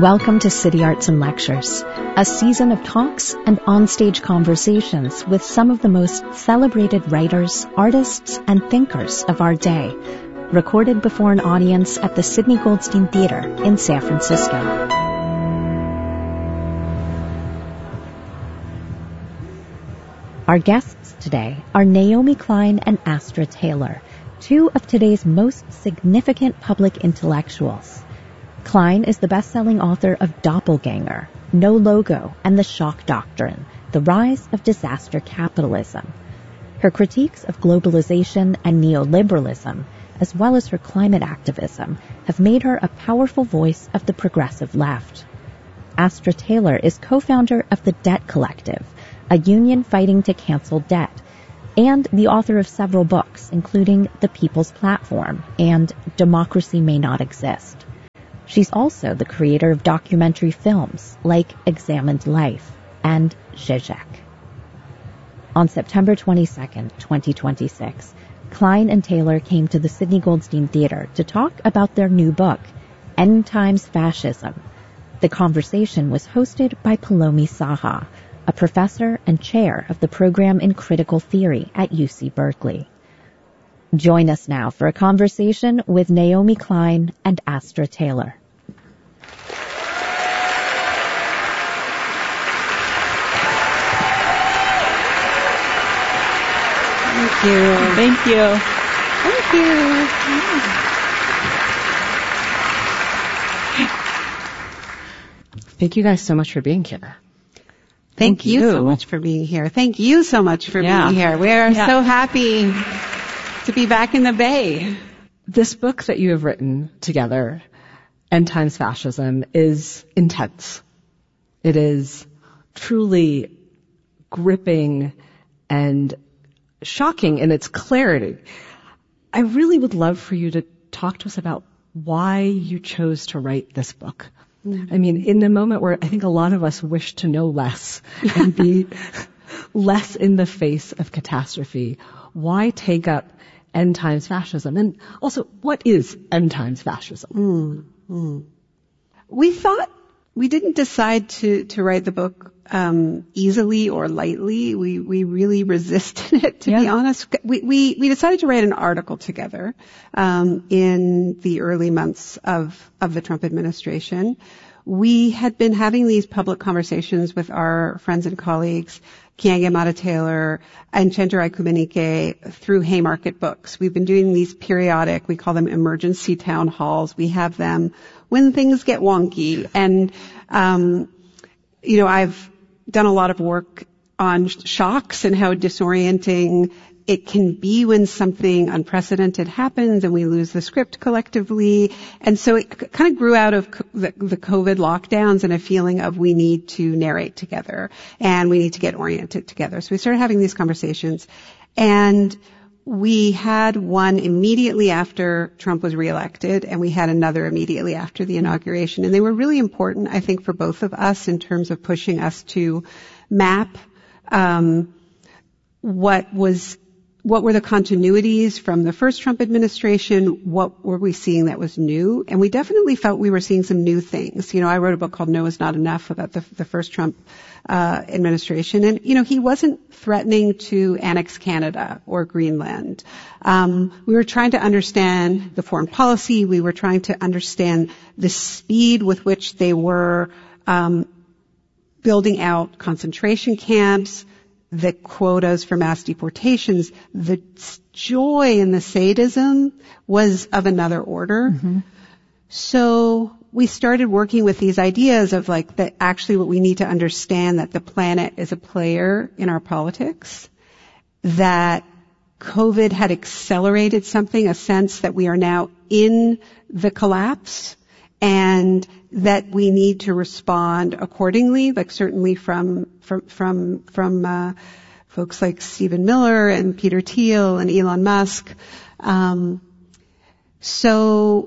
Welcome to City Arts and Lectures, a season of talks and onstage conversations with some of the most celebrated writers, artists, and thinkers of our day, recorded before an audience at the Sidney Goldstein Theater in San Francisco. Our guests today are Naomi Klein and Astra Taylor, two of today's most significant public intellectuals. Klein is the best-selling author of Doppelganger, No Logo, and The Shock Doctrine, The Rise of Disaster Capitalism. Her critiques of globalization and neoliberalism, as well as her climate activism, have made her a powerful voice of the progressive left. Astra Taylor is co-founder of the Debt Collective, a union fighting to cancel debt, and the author of several books, including The People's Platform and Democracy May Not Exist. She's also the creator of documentary films like Examined Life and Zizek. On September 22, 2026, Klein and Taylor came to the Sidney Goldstein Theater to talk about their new book, End Times Fascism. The conversation was hosted by Palomi Saha, a professor and chair of the program in critical theory at UC Berkeley. Join us now for a conversation with Naomi Klein and Astra Taylor. Thank you. Thank you. Thank you. Thank you guys so much for being here. Thank you so much for being here. Thank you so much for being here. We are so happy to be back in the Bay. This book that you have written together, End Times Fascism, is intense. It is truly gripping and shocking in its clarity. I really would love for you to talk to us about why you chose to write this book. I mean, in a moment where I think a lot of us wish to know less and be less in the face of catastrophe, why take up End Times Fascism? And also, what is End Times Fascism? We didn't decide to write the book easily or lightly. We really resisted it, to be honest. We decided to write an article together in the early months of the Trump administration. We had been having these public conversations with our friends and colleagues, Keeanga-Yamahtta Taylor and Chenjerai Kumanyika, through Haymarket Books. We've been doing these periodic, we call them emergency town halls. We have them when things get wonky. And, I've done a lot of work on shocks and how disorienting it can be when something unprecedented happens and we lose the script collectively. And so it kind of grew out of the COVID lockdowns and a feeling of we need to narrate together and we need to get oriented together. So we started having these conversations, and we had one immediately after Trump was reelected, and we had another immediately after the inauguration. And they were really important, I think, for both of us in terms of pushing us to map what were the continuities from the first Trump administration? What were we seeing that was new? And we definitely felt we were seeing some new things. I wrote a book called No Is Not Enough about the first Trump administration. And, he wasn't threatening to annex Canada or Greenland. We were trying to understand the foreign policy. We were trying to understand the speed with which they were building out concentration camps, the quotas for mass deportations. The joy and the sadism was of another order. Mm-hmm. So we started working with these ideas of that actually what we need to understand, that the planet is a player in our politics, that COVID had accelerated something, a sense that we are now in the collapse, and that we need to respond accordingly, certainly from folks like Stephen Miller and Peter Thiel and Elon Musk. So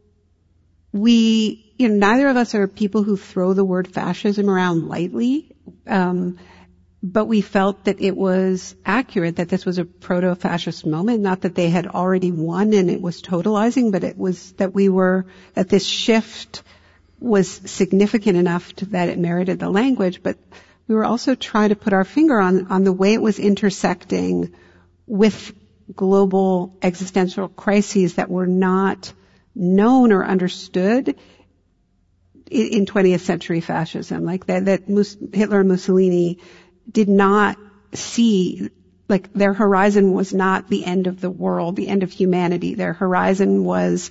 we, neither of us are people who throw the word fascism around lightly, but we felt that it was accurate, that this was a proto-fascist moment, not that they had already won and it was totalizing, but it was that that this shift was significant enough that it merited the language, but we were also trying to put our finger on the way it was intersecting with global existential crises that were not known or understood in 20th century fascism, like that Hitler and Mussolini did not see, like their horizon was not the end of the world, the end of humanity. Their horizon was,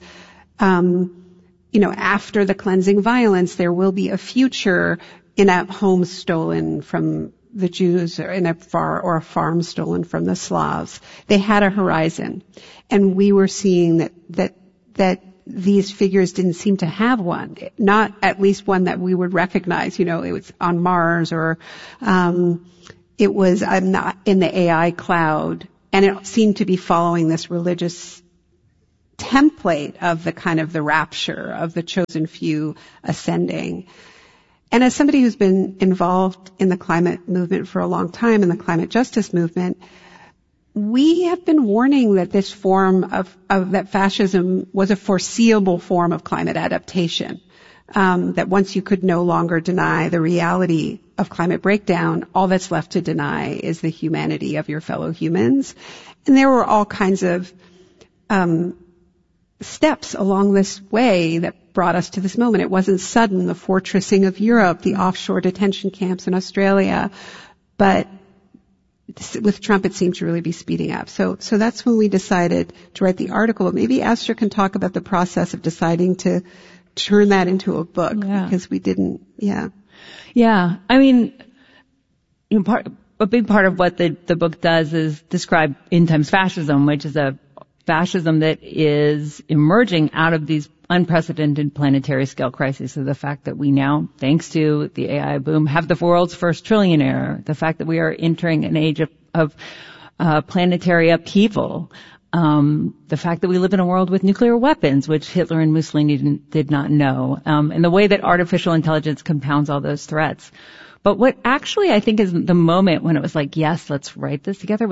after the cleansing violence, there will be a future in a home stolen from the Jews or in a farm stolen from the Slavs. They had a horizon, and we were seeing that these figures didn't seem to have one, not at least one that we would recognize. It was on Mars or it was not in the AI cloud, and it seemed to be following this religious template of the kind of the rapture of the chosen few ascending. And as somebody who's been involved in the climate movement for a long time, in the climate justice movement, we have been warning that this form of that fascism was a foreseeable form of climate adaptation. That once you could no longer deny the reality of climate breakdown, all that's left to deny is the humanity of your fellow humans. And there were all kinds of steps along this way that brought us to this moment. It wasn't sudden, the fortressing of Europe, the offshore detention camps in Australia, but with Trump, it seemed to really be speeding up. So that's when we decided to write the article. Maybe Astra can talk about the process of deciding to turn that into a book, because we didn't. Yeah. I mean, a big part of what the book does is describe end times fascism, which is a fascism that is emerging out of these unprecedented planetary scale crises. So the fact that we now, thanks to the AI boom, have the world's first trillionaire, the fact that we are entering an age of planetary upheaval, the fact that we live in a world with nuclear weapons, which Hitler and Mussolini did not know, and the way that artificial intelligence compounds all those threats. But what actually I think is the moment when it was like, yes, let's write this together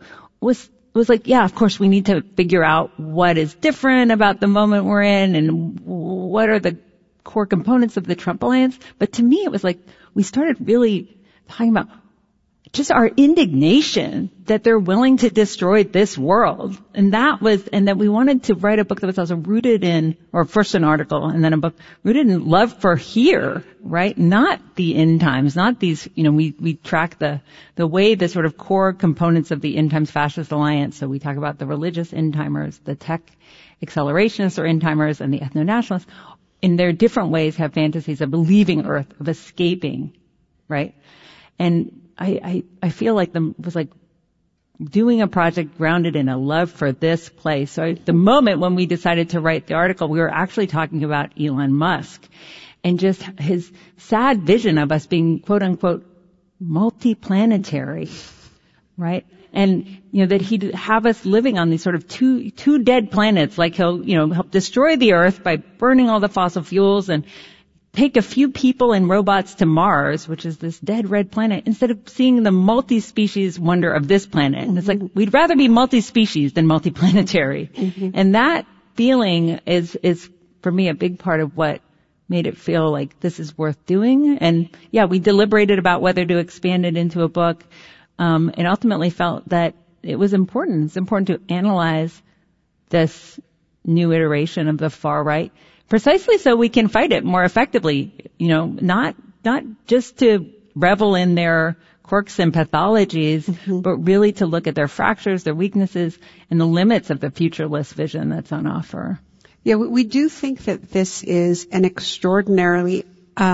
was like, yeah, of course we need to figure out what is different about the moment we're in and what are the core components of the Trump alliance. But to me, it was like we started really talking about just our indignation that they're willing to destroy this world. And that we wanted to write a book that was also rooted in, or first an article and then a book rooted in love for here, right? Not the end times, not these, we track the way the sort of core components of the end times fascist alliance. So we talk about the religious end timers, the tech accelerationists or end timers, and the ethno-nationalists in their different ways have fantasies of leaving Earth, of escaping, right? And I feel like was like doing a project grounded in a love for this place. So the moment when we decided to write the article, we were actually talking about Elon Musk and just his sad vision of us being quote unquote multiplanetary, right? And, that he'd have us living on these sort of two dead planets, like he'll help destroy the Earth by burning all the fossil fuels and take a few people and robots to Mars, which is this dead red planet, instead of seeing the multi-species wonder of this planet. And it's like, we'd rather be multi-species than multiplanetary. Mm-hmm. And that feeling is for me a big part of what made it feel like this is worth doing. And we deliberated about whether to expand it into a book, and ultimately felt that it was important. It's important to analyze this new iteration of the far right, precisely so we can fight it more effectively, not just to revel in their quirks and pathologies, but really to look at their fractures, their weaknesses, and the limits of the futureless vision that's on offer. Yeah, we do think that this is an extraordinarily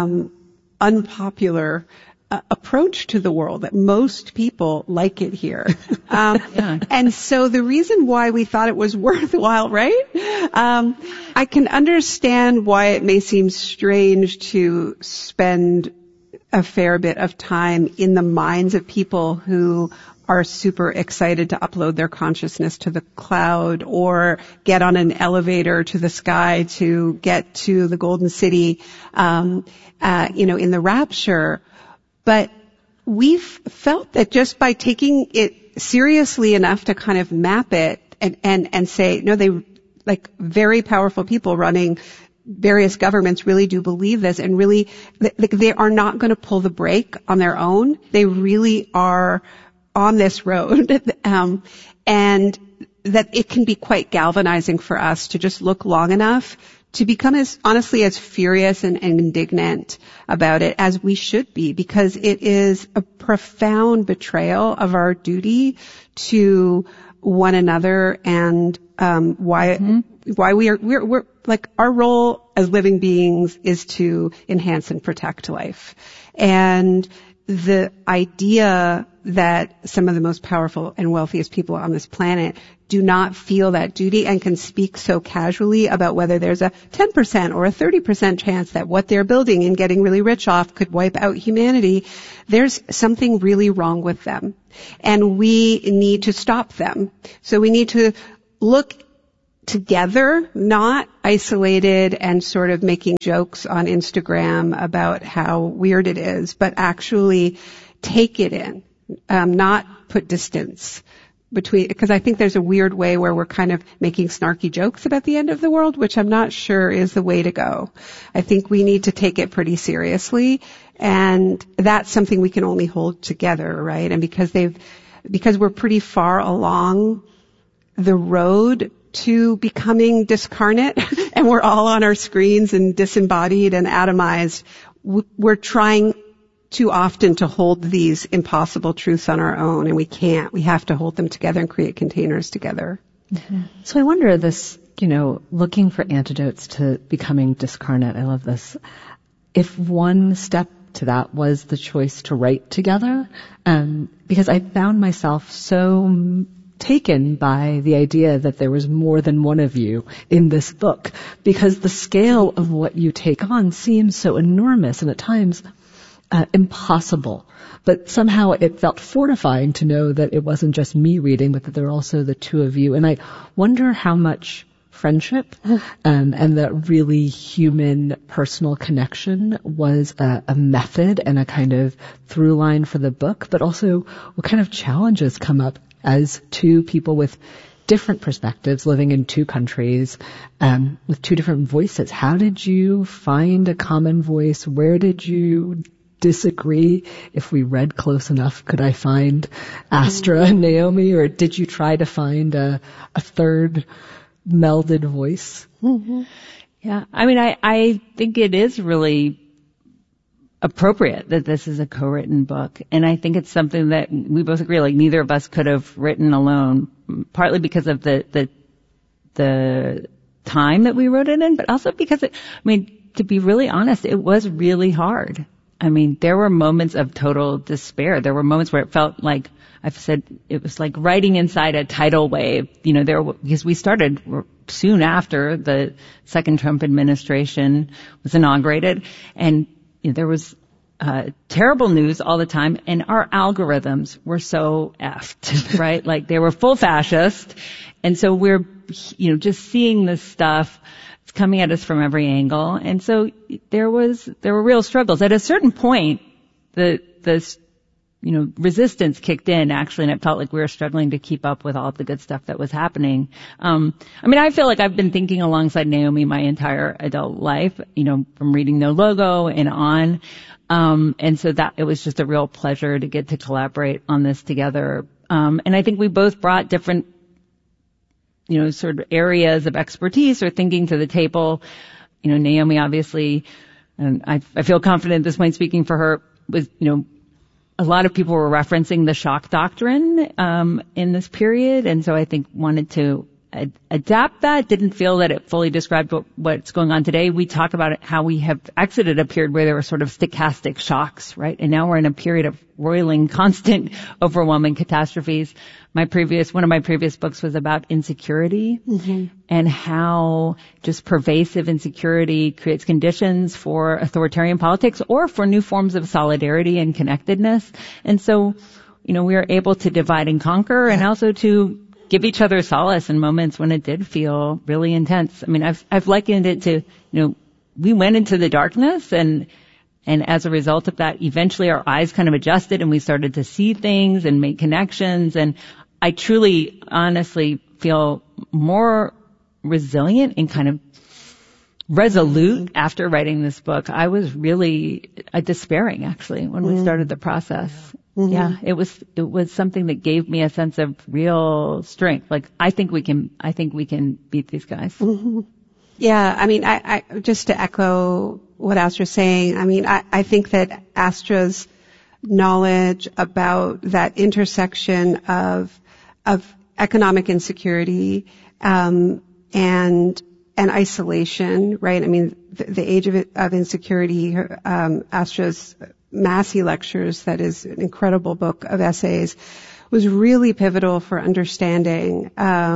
unpopular approach to the world, that most people like it here. And so the reason why we thought it was worthwhile, right? I can understand why it may seem strange to spend a fair bit of time in the minds of people who are super excited to upload their consciousness to the cloud or get on an elevator to the sky to get to the Golden City, in the rapture. But we've felt that just by taking it seriously enough to kind of map it and say, no, they like very powerful people running various governments really do believe this and really, they are not going to pull the brake on their own. They really are on this road. And that it can be quite galvanizing for us to just look long enough to become as furious and indignant about it as we should be, because it is a profound betrayal of our duty to one another and why we're like, our role as living beings is to enhance and protect life. And the idea that some of the most powerful and wealthiest people on this planet do not feel that duty and can speak so casually about whether there's a 10% or a 30% chance that what they're building and getting really rich off could wipe out humanity, there's something really wrong with them. And we need to stop them. So we need to look together, not isolated and sort of making jokes on Instagram about how weird it is, but actually take it in, not put distance between, because I think there's a weird way where we're kind of making snarky jokes about the end of the world, which I'm not sure is the way to go. I think we need to take it pretty seriously, and that's something we can only hold together, right? And because we're pretty far along the road to becoming discarnate and we're all on our screens and disembodied and atomized, we're trying too often to hold these impossible truths on our own, and we can't. We have to hold them together and create containers together. Mm-hmm. So I wonder this, looking for antidotes to becoming discarnate. I love this. If one step to that was the choice to write together, because I found myself so taken by the idea that there was more than one of you in this book, because the scale of what you take on seems so enormous and at times impossible. But somehow it felt fortifying to know that it wasn't just me reading, but that there are also the two of you. And I wonder how much friendship and that really human personal connection was a method and a kind of through line for the book, but also what kind of challenges come up as two people with different perspectives living in two countries, with two different voices. How did you find a common voice? Where did you disagree? If we read close enough, could I find Astra and Naomi, or did you try to find a third melded voice? Mm-hmm. Yeah, I think it is really appropriate that this is a co-written book, and I think it's something that we both agree, like, neither of us could have written alone, partly because of the time that we wrote it in, but also because to be really honest, it was really hard. There were moments of total despair. There were moments where it felt like, I've said, it was like writing inside a tidal wave, because we started soon after the second Trump administration was inaugurated, and there was terrible news all the time, and our algorithms were so effed, right? Like, they were full fascist, and so we're, just seeing this stuff coming at us from every angle, and so there were real struggles. At a certain point, the resistance kicked in, actually, and it felt like we were struggling to keep up with all of the good stuff that was happening. I feel like I've been thinking alongside Naomi my entire adult life, from reading No Logo and on. And so that it was just a real pleasure to get to collaborate on this together. And I think we both brought different, sort of areas of expertise or thinking to the table. Naomi, obviously, and I feel confident at this point speaking for her, was, a lot of people were referencing the shock doctrine in this period, and so I think wanted to adapt that. Didn't feel that it fully described what's going on today. We talk about it, how we have exited a period where there were sort of stochastic shocks, right? And now we're in a period of roiling, constant, overwhelming catastrophes. One of my previous books was about insecurity, mm-hmm. and how just pervasive insecurity creates conditions for authoritarian politics or for new forms of solidarity and connectedness. And so, we are able to divide and conquer, and also to give each other solace in moments when it did feel really intense. I've likened it to, we went into the darkness, and as a result of that, eventually our eyes kind of adjusted and we started to see things and make connections. And I truly, honestly feel more resilient in kind of resolute after writing this book. I was really despairing, actually, when we started the process. Yeah, it was something that gave me a sense of real strength. Like, I think we can beat these guys. Yeah, I mean, I just to echo what Astra's saying, I mean, I think that Astra's knowledge about that intersection of economic insecurity, and isolation, right? I mean, the age of insecurity, Astra's Massey Lectures, that is an incredible book of essays, was really pivotal for understanding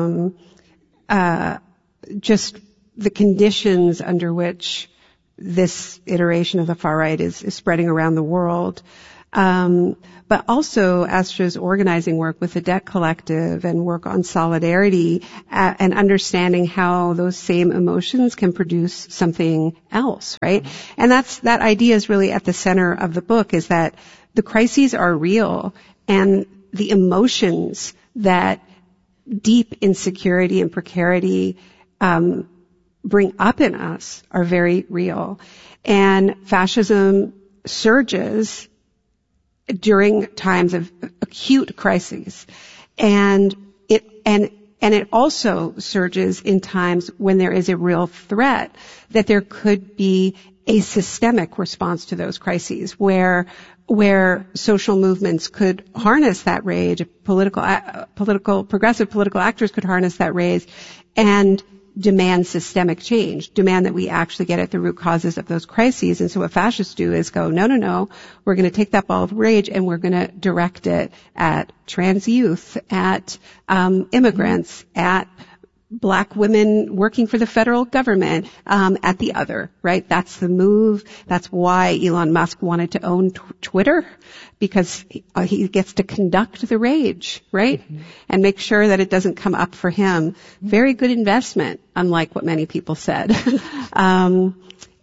just the conditions under which this iteration of the far right is spreading around the world. But also Astra's organizing work with the Debt Collective and work on solidarity, and understanding how those same emotions can produce something else, right? And that idea is really at the center of the book, is that the crises are real, and the emotions that deep insecurity and precarity bring up in us are very real. And fascism surges during times of acute crises, and it also surges in times when there is a real threat that there could be a systemic response to those crises, where social movements could harness that rage, progressive political actors could harness that rage and demand systemic change, demand that we actually get at the root causes of those crises. And so what fascists do is go, no, we're going to take that ball of rage and we're going to direct it at trans youth, at immigrants, at Black women working for the federal government, at the other, right? That's the move. That's why Elon Musk wanted to own Twitter, because he gets to conduct the rage, right? And make sure that it doesn't come up for him. Very good investment, unlike what many people said. And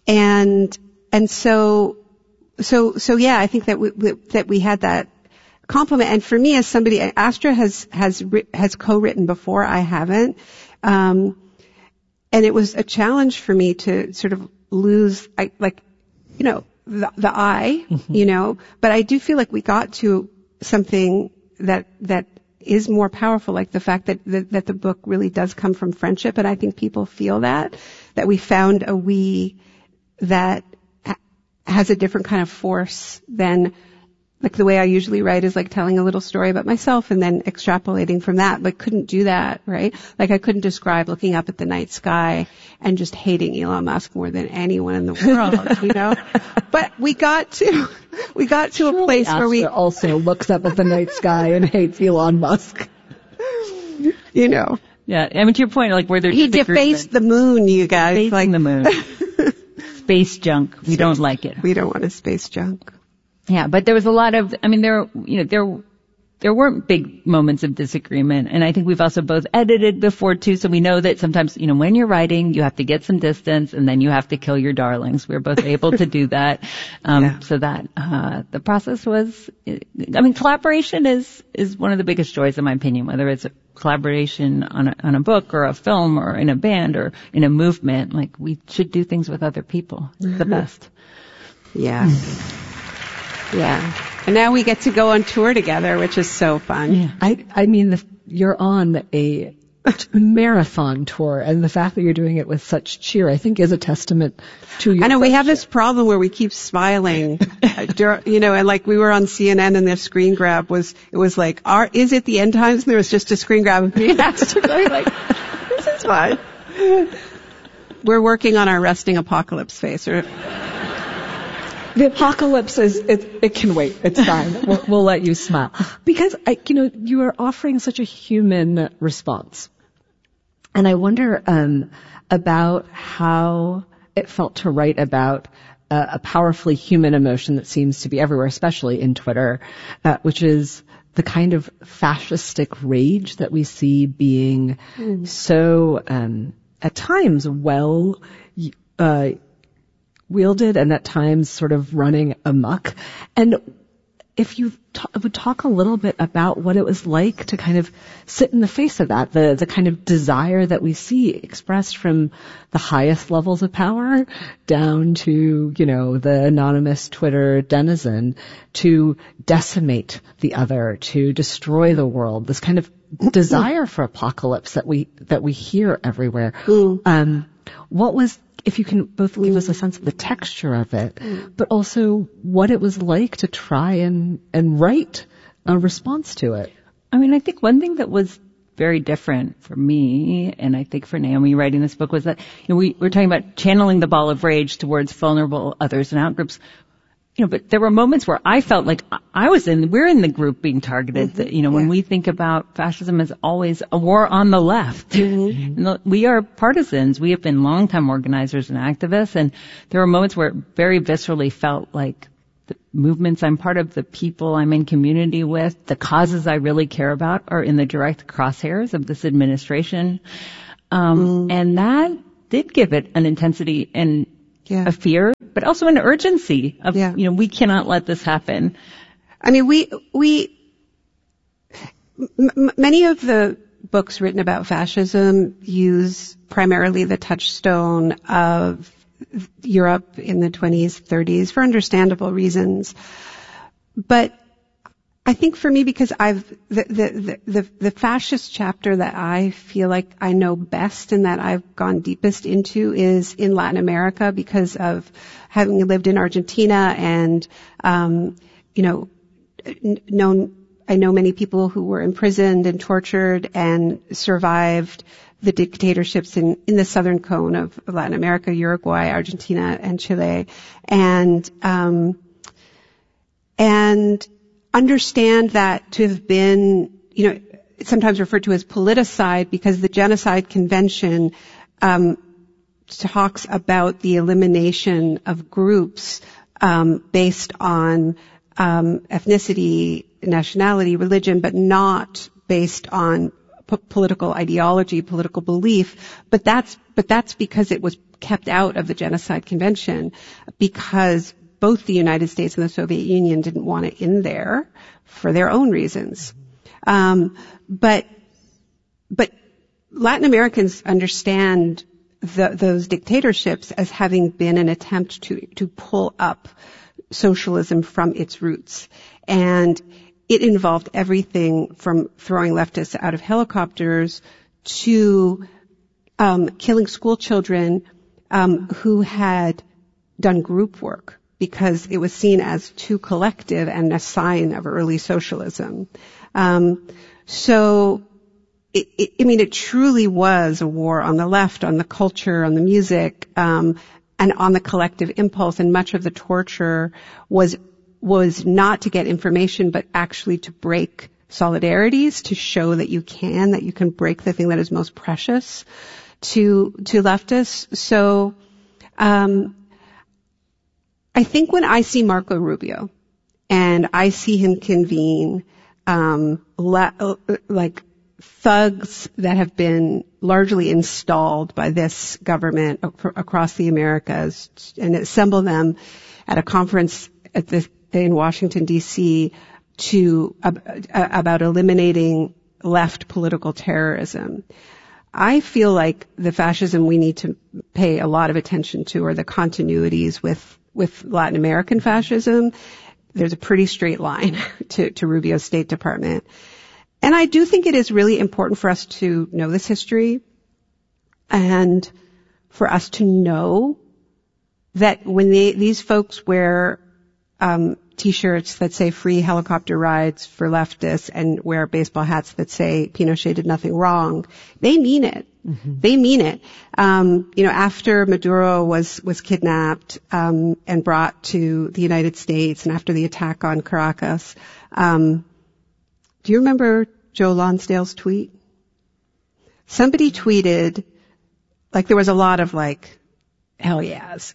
so yeah, I think that we had that compliment. And for me, as somebody, Astra has co-written before, I haven't. And it was a challenge for me to sort of lose, the I, but I do feel like we got to something that is more powerful, like the fact that the book really does come from friendship. And I think people feel that we found a we that has a different kind of force than, like, the way I usually write is like telling a little story about myself and then extrapolating from that, but couldn't do that, right? Like, I couldn't describe looking up at the night sky and just hating Elon Musk more than anyone in the world, But we got to a place where we also looks up at the night sky and hates Elon Musk. Yeah, I mean, to your point, like, where there's he defaced the moon, you guys. Defacing like the moon. Space junk. We don't like it. We don't want a space junk. Yeah, but there was a lot of, I mean, there weren't big moments of disagreement. And I think we've also both edited before too, so we know that sometimes, when you're writing, you have to get some distance and then you have to kill your darlings. We were both able to do that. So that, the process was, I mean, collaboration is one of the biggest joys in my opinion, whether it's a collaboration on a book or a film or in a band or in a movement. Like, we should do things with other people. It's the best. Yeah. Yeah. And now we get to go on tour together, which is so fun. Yeah. I mean, you're on a marathon tour, and the fact that you're doing it with such cheer, I think, is a testament to your I know friendship. we have this problem where we keep smiling, and like we were on CNN and their screen grab was like, is it the end times? And there was just a screen grab of me and Astra going like, this is fun. We're working on our resting apocalypse face. The apocalypse it can wait. It's fine. We'll let you smile. Because, you are offering such a human response. And I wonder, about how it felt to write about a powerfully human emotion that seems to be everywhere, especially in Twitter, which is the kind of fascistic rage that we see being so, at times wielded and at times sort of running amok. And if you would talk a little bit about what it was like to kind of sit in the face of that, the kind of desire that we see expressed from the highest levels of power down to, the anonymous Twitter denizen, to decimate the other, to destroy the world, this kind of desire for apocalypse that we hear everywhere. What was, if you can both give us a sense of the texture of it, but also what it was like to try and write a response to it? I mean, I think one thing that was very different for me, and I think for Naomi writing this book, was that we're talking about channeling the ball of rage towards vulnerable others and outgroups. But there were moments where I felt like we're in the group being targeted. When we think about fascism as always a war on the left. We are partisans. We have been longtime organizers and activists, and there were moments where it very viscerally felt like the movements I'm part of, the people I'm in community with, the causes I really care about are in the direct crosshairs of this administration. And that did give it an intensity and a fear, but also an urgency of, we cannot let this happen. I mean, many of the books written about fascism use primarily the touchstone of Europe in the 20s, 30s for understandable reasons. But I think for me, because the fascist chapter that I feel like I know best and that I've gone deepest into is in Latin America, because of having lived in Argentina and, I know many people who were imprisoned and tortured and survived the dictatorships in the southern cone of Latin America, Uruguay, Argentina, and Chile. And understand that to have been, sometimes referred to as politicide, because the Genocide Convention talks about the elimination of groups based on ethnicity, nationality, religion, but not based on political ideology, political belief. But that's because it was kept out of the Genocide Convention, because both the United States and the Soviet Union didn't want it in there for their own reasons. But Latin Americans understand those dictatorships as having been an attempt to pull up socialism from its roots. And it involved everything from throwing leftists out of helicopters to killing school children who had done group work, because it was seen as too collective and a sign of early socialism. So it truly was a war on the left, on the culture, on the music, and on the collective impulse. And much of the torture was not to get information, but actually to break solidarities, to show that you can break the thing that is most precious to leftists. So, I think when I see Marco Rubio and I see him convene, like thugs that have been largely installed by this government across the Americas, and assemble them at a conference in Washington, D.C. about eliminating left political terrorism. I feel like the fascism we need to pay a lot of attention to are the continuities with Latin American fascism. There's a pretty straight line to Rubio's State Department. And I do think it is really important for us to know this history, and for us to know that when these folks wear T-shirts that say free helicopter rides for leftists and wear baseball hats that say Pinochet did nothing wrong, they mean it. Mm-hmm. They mean it. After Maduro was kidnapped and brought to the United States, and after the attack on Caracas, do you remember Joe Lonsdale's tweet? Somebody tweeted, there was a lot of hell yes,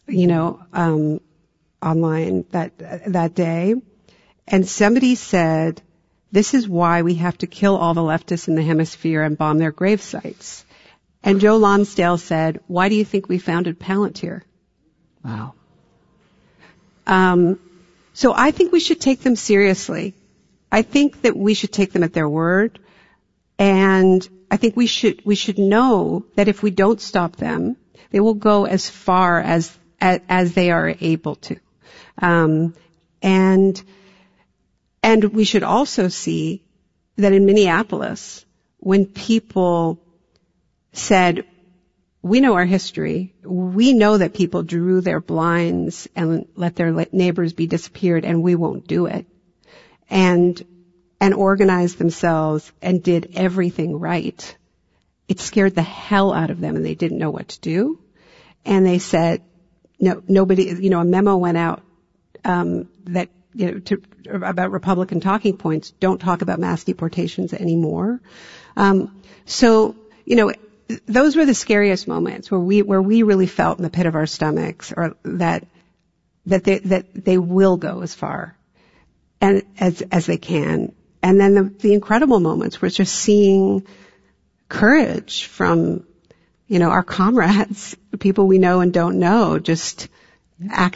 online that day. And somebody said, this is why we have to kill all the leftists in the hemisphere and bomb their grave sites. And Joe Lonsdale said, why do you think we founded Palantir? Wow. So I think we should take them seriously. I think that we should take them at their word. And I think we should know that if we don't stop them, they will go as far as they are able to. And we should also see that in Minneapolis, when people said, we know our history, we know that people drew their blinds and let their neighbors be disappeared, and we won't do it, and organized themselves and did everything right, it scared the hell out of them, and they didn't know what to do. And they said, no, nobody, a memo went out, that, about Republican talking points, don't talk about mass deportations anymore. So, those were the scariest moments where we really felt in the pit of our stomachs, or that they will go as far and as they can. And then the incredible moments were just seeing courage from, our comrades, people we know and don't know, just act